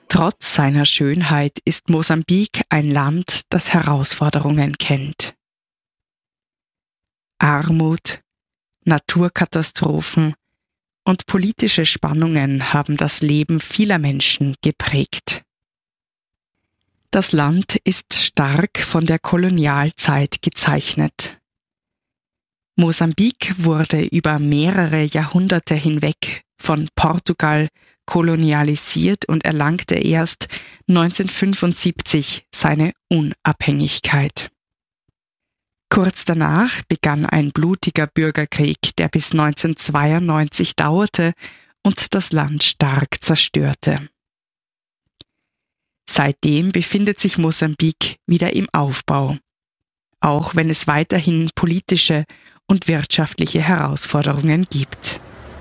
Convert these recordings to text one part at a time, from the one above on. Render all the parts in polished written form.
Trotz seiner Schönheit ist Mosambik ein Land, das Herausforderungen kennt. Armut, Naturkatastrophen und politische Spannungen haben das Leben vieler Menschen geprägt. Das Land ist stark von der Kolonialzeit gezeichnet. Mosambik wurde über mehrere Jahrhunderte hinweg von Portugal kolonialisiert und erlangte erst 1975 seine Unabhängigkeit. Kurz danach begann ein blutiger Bürgerkrieg, der bis 1992 dauerte und das Land stark zerstörte. Seitdem befindet sich Mosambik wieder im Aufbau, auch wenn es weiterhin politische und wirtschaftliche Herausforderungen gibt.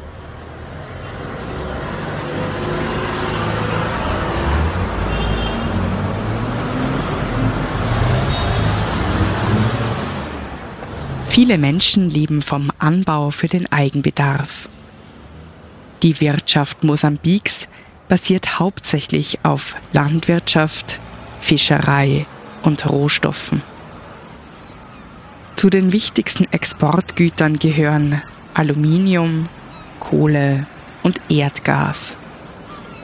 Viele Menschen leben vom Anbau für den Eigenbedarf. Die Wirtschaft Mosambiks basiert hauptsächlich auf Landwirtschaft, Fischerei und Rohstoffen. Zu den wichtigsten Exportgütern gehören Aluminium, Kohle und Erdgas.